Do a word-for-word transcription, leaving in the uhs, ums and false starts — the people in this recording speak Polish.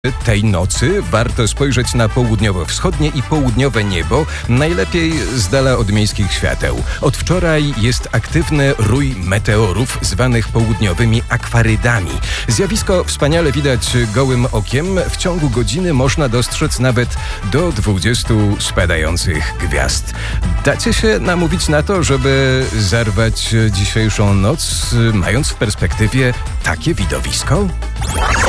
Tej nocy warto spojrzeć na południowo-wschodnie i południowe niebo, najlepiej z dala od miejskich świateł. Od wczoraj jest aktywny rój meteorów zwanych południowymi akwarydami. Zjawisko wspaniale widać gołym okiem. W ciągu godziny można dostrzec nawet do dwudziestu spadających gwiazd. Dacie się namówić na to, żeby zarwać dzisiejszą noc, mając w perspektywie takie widowisko?